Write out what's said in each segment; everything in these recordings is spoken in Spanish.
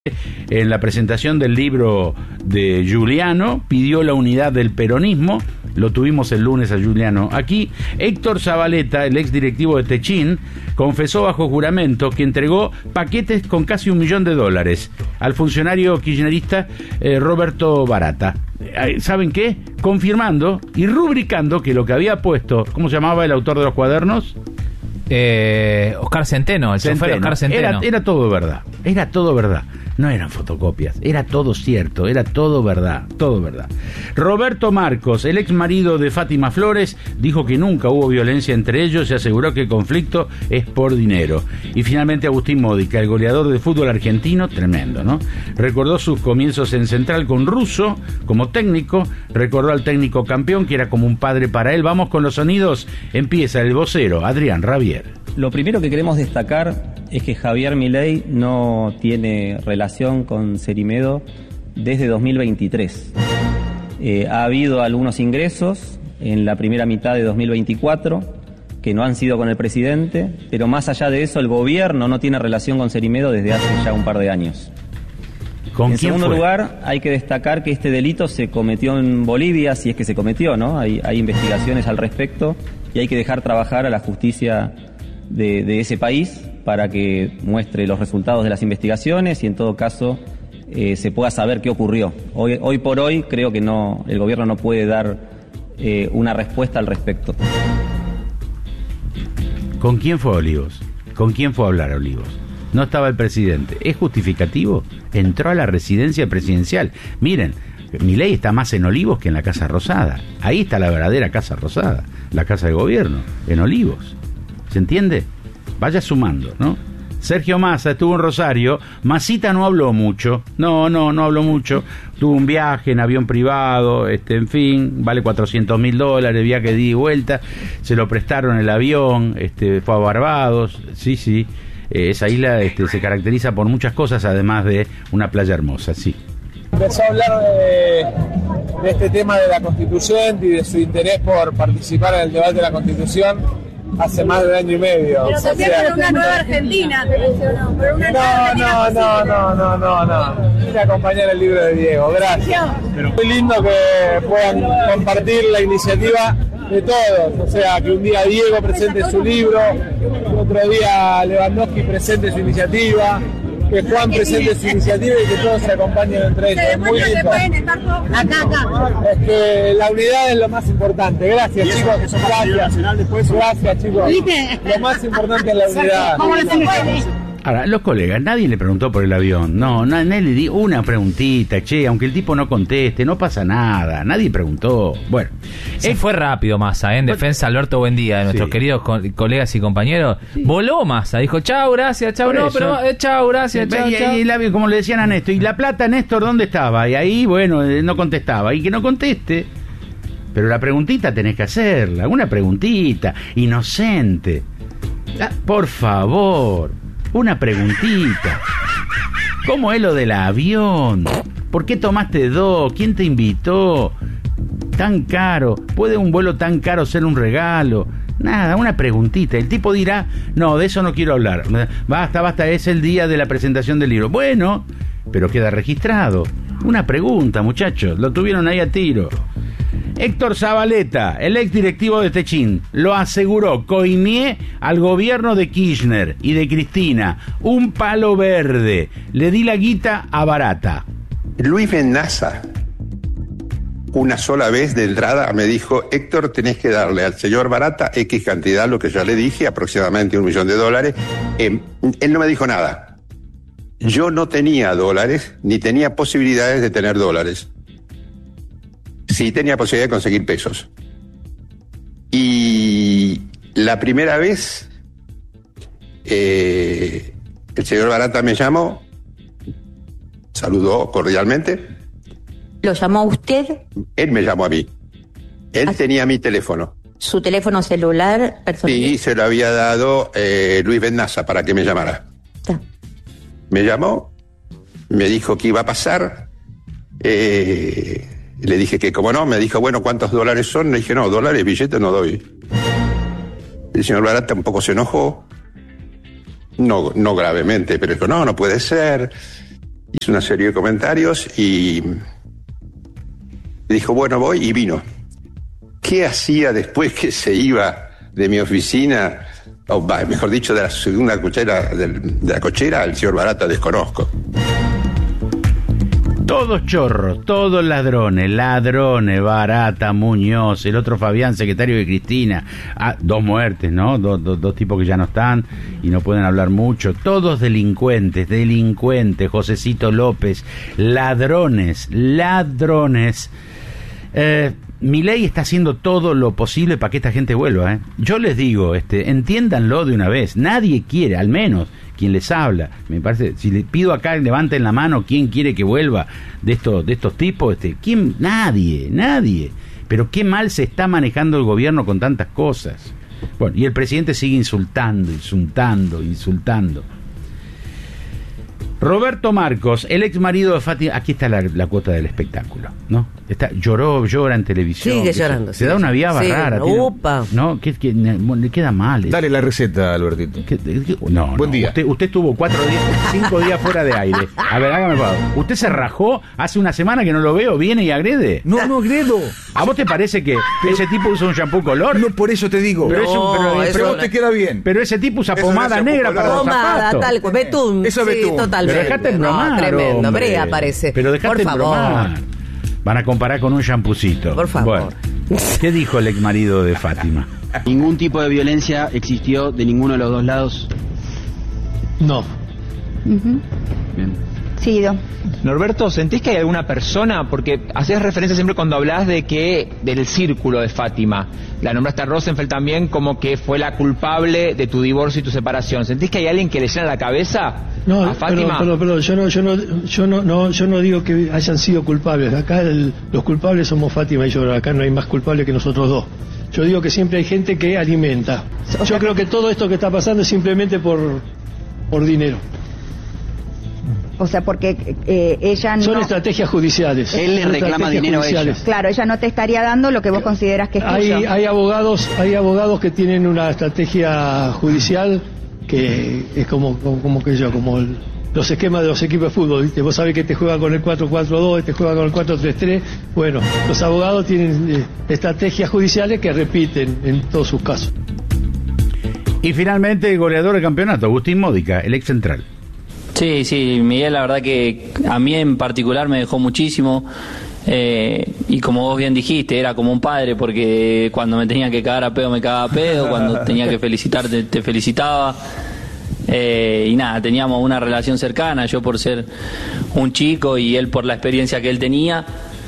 En la presentación del libro de Giuliano, pidió la unidad del peronismo. Lo tuvimos el lunes a Giuliano aquí. Héctor Zabaleta, el ex directivo de Techín, confesó bajo juramento que entregó paquetes con casi $1 millón al funcionario kirchnerista Roberto Barata. ¿Saben qué? Confirmando y rubricando que lo que había puesto, ¿cómo se llamaba el autor de los cuadernos? Oscar Centeno, el chofer Oscar Centeno. Era todo verdad, era todo verdad. No eran fotocopias, era todo cierto, era todo verdad, todo verdad. Roberto Marcos, el ex marido de Fátima Flores, dijo que nunca hubo violencia entre ellos y aseguró que el conflicto es por dinero. Y finalmente Agustín Módica, el goleador de fútbol argentino, tremendo, ¿no? Recordó sus comienzos en Central con Russo como técnico, recordó al técnico campeón que era como un padre para él. Vamos con los sonidos, empieza el vocero Adrián Rabier. Lo primero que queremos destacar es que Javier Milei no tiene relación con Cerimedo desde 2023. Ha habido algunos ingresos en la primera mitad de 2024 que no han sido con el presidente, pero más allá de eso el gobierno no tiene relación con Cerimedo desde hace ya un par de años. En segundo lugar, hay que destacar que este delito se cometió en Bolivia, si es que se cometió, ¿no? Hay investigaciones al respecto y hay que dejar trabajar a la justicia de ese país para que muestre los resultados de las investigaciones y en todo caso se pueda saber qué ocurrió. Hoy por hoy creo que no, el gobierno no puede dar una respuesta al respecto. ¿Con quién fue Olivos? ¿Con quién fue a hablar Olivos? No estaba el presidente. ¿Es justificativo? Entró a la residencia presidencial. Miren, Milei está más en Olivos que en la Casa Rosada. Ahí está la verdadera Casa Rosada, la Casa de Gobierno, en Olivos. ¿Se entiende? Vaya sumando, ¿no? Sergio Massa estuvo en Rosario. Massita no habló mucho. No habló mucho. Tuvo un viaje en avión privado, en fin, vale $400.000, viaje de ida y vuelta. Se lo prestaron el avión, fue a Barbados. Sí. Esa isla se caracteriza por muchas cosas, además de una playa hermosa, sí. Empezó a hablar de este tema de la Constitución y de su interés por participar en el debate de la Constitución hace más de 1 año y medio. Pero también por una nueva Argentina, te mencionó. No. Vine a acompañar el libro de Diego, gracias. Muy lindo que puedan compartir la iniciativa de todos, o sea, que un día Diego presente su libro, que otro día Lewandowski presente su iniciativa, que Juan presente su iniciativa y que todos se acompañen entre ellos. Es muy lindo. Acá. Es que la unidad es lo más importante. Gracias, chicos. Gracias, chicos. Lo más importante es la unidad. Ahora, los colegas, nadie le preguntó por el avión. Nadie le dio una preguntita, aunque el tipo no conteste, no pasa nada. Nadie preguntó. Bueno. Se fue rápido Massa, en defensa Alberto Buendía, de nuestros queridos colegas y compañeros. Sí. Voló Massa, dijo, chau, gracias, chau, chau, gracias, chau. Y el avión, como le decían a Néstor, ¿y la plata, Néstor, dónde estaba? Y ahí, bueno, no contestaba. Y que no conteste. Pero la preguntita tenés que hacerla, una preguntita, inocente. Por favor. Una preguntita. ¿Cómo es lo del avión? ¿Por qué tomaste 2? ¿Quién te invitó? Tan caro. ¿Puede un vuelo tan caro ser un regalo? Nada, una preguntita. El tipo dirá, no, de eso no quiero hablar. Basta, es el día de la presentación del libro. Bueno, pero queda registrado. Una pregunta, muchachos. Lo tuvieron ahí a tiro. Héctor Zabaleta, el ex directivo de Techín, lo aseguró, coimié al gobierno de Kirchner y de Cristina, un palo verde, le di la guita a Barata. Luis Benassa, una sola vez de entrada me dijo, Héctor, tenés que darle al señor Barata X cantidad, lo que ya le dije, aproximadamente $1 millón. Él no me dijo nada. Yo no tenía dólares, ni tenía posibilidades de tener dólares. Sí tenía posibilidad de conseguir pesos. Y la primera vez, el señor Barata me llamó, saludó cordialmente. ¿Lo llamó a usted? Él me llamó a mí. Él tenía mi teléfono. ¿Su teléfono celular personal? Sí, se lo había dado Luis Benassa para que me llamara. Me llamó, me dijo que iba a pasar. Le dije que como no, me dijo, bueno, ¿cuántos dólares son? Le dije, no, dólares, billetes no doy. El señor Barata un poco se enojó, no gravemente, pero dijo, no puede ser. hizo una serie de comentarios y dijo, bueno, voy, y vino. ¿Qué hacía después que se iba de mi oficina, o mejor dicho, de la segunda cochera, de la cochera, al señor Barata? Desconozco. Todos chorros, todos ladrones, Barata, Muñoz, el otro Fabián, secretario de Cristina, 2 muertes, ¿no? Dos tipos que ya no están y no pueden hablar mucho, todos delincuentes, Josecito López, ladrones. Milei está haciendo todo lo posible para que esta gente vuelva, ¿eh? Yo les digo, entiéndanlo de una vez, nadie quiere, al menos quien les habla, me parece, si le pido acá, levanten la mano, ¿quién quiere que vuelva de estos tipos? ¿Quién? Nadie. Pero qué mal se está manejando el gobierno con tantas cosas. Bueno, y el presidente sigue insultando. Roberto Marcos, el ex marido de Fátima, aquí está la cuota del espectáculo, ¿no? Llora en televisión. Sigue llorando. Se da una viaba rara. Upa. ¿No? Le queda mal. Dale la receta, Albertito. No. Buen día. Usted estuvo 5 días fuera de aire. A ver, hágame el favor. Usted se rajó hace una semana que no lo veo, viene y agrede. No agredo. ¿A vos te parece que ese tipo usa un shampoo color? No, por eso te digo. Pero te queda bien. Pero ese tipo usa pomada negra para los zapatos. Tal cual. Betún. Eso es betún. Totalmente. Pero dejate bromar, tremendo. hombre. Brea aparece. Pero dejate por bromar. favor. Van a comparar con un champucito. Por favor. Bueno, ¿qué dijo el ex marido de Fátima? ¿Ningún tipo de violencia existió de ninguno de los dos lados? No. Bien. Sí, Norberto, ¿sentís que hay alguna persona? Porque hacías referencia siempre cuando hablás del círculo de Fátima. La nombraste a Rosenfeld también como que fue la culpable de tu divorcio y tu separación. ¿Sentís que hay alguien que le llena la cabeza a Fátima? Pero yo no digo que hayan sido culpables. Acá los culpables somos Fátima y yo. Acá no hay más culpables que nosotros dos. Yo digo que siempre hay gente que alimenta. Yo creo que todo esto que está pasando es simplemente por dinero. O sea, porque ella no... Son estrategias judiciales. Él le reclama dinero a ella. Claro, ella no te estaría dando lo que vos consideras que es tuyo. Hay abogados que tienen una estrategia judicial que es como los esquemas de los equipos de fútbol, ¿viste? Vos sabés que te juega con el 4-4-2, te juega con el 4-3-3. Bueno, los abogados tienen estrategias judiciales que repiten en todos sus casos. Y finalmente el goleador del campeonato, Agustín Módica, el ex central. Sí, Miguel, la verdad que a mí en particular me dejó muchísimo, y como vos bien dijiste, era como un padre, porque cuando me tenía que cagar a pedo me cagaba a pedo, cuando tenía que felicitarte te felicitaba, y nada, teníamos una relación cercana, yo por ser un chico y él por la experiencia que él tenía,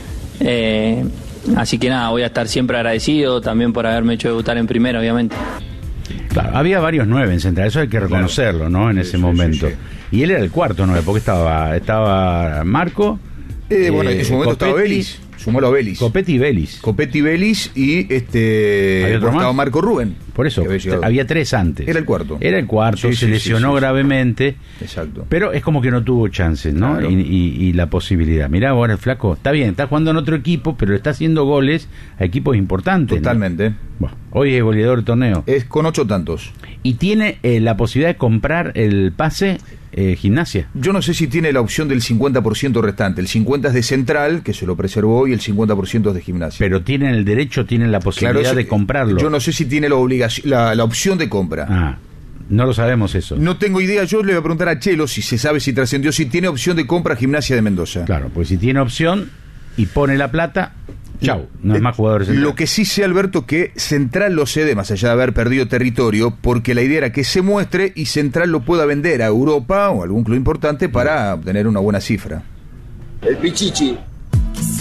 así que nada, voy a estar siempre agradecido también por haberme hecho debutar en primera, obviamente. Claro, había varios 9 en central, eso hay que reconocerlo, ¿no? En ese momento. Sí. Y él era el cuarto 9, porque estaba Marco. Bueno, en su momento estaba Vélez. Sumalo a Vélez. Copetti y Vélez y estaba Marco Rubén. Por eso, había 3 antes. Era el cuarto, se lesionó gravemente. Exacto. Pero es como que no tuvo chances, ¿no? Claro. Y la posibilidad. Mirá, ahora el flaco, está bien, está jugando en otro equipo, pero está haciendo goles a equipos importantes. Totalmente. ¿No? Bueno, hoy es goleador del torneo. Es con 8 tantos. Y tiene la posibilidad de comprar el pase Gimnasia. Yo no sé si tiene la opción del 50% restante. El 50% es de Central, que se lo preservó, y el 50% es de Gimnasia. Pero tienen el derecho, tienen la posibilidad de comprarlo. Yo no sé si tiene la opción de compra. No lo sabemos eso. No tengo idea. Yo le voy a preguntar a Chelo si se sabe, si trascendió, si tiene opción de compra Gimnasia de Mendoza. Claro, pues si tiene opción y pone la plata, chau, no es más jugador Central. Lo que sí sé, Alberto, que Central lo cede, más allá de haber perdido territorio, porque la idea era que se muestre y Central lo pueda vender a Europa o a algún club importante para obtener una buena cifra. El Pichichi